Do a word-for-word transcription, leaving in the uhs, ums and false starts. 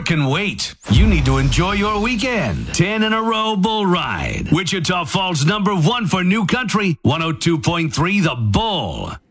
What can wait? You need to enjoy your weekend. ten in a row bull ride. Wichita Falls number one for New Country, one oh two point three The Bull.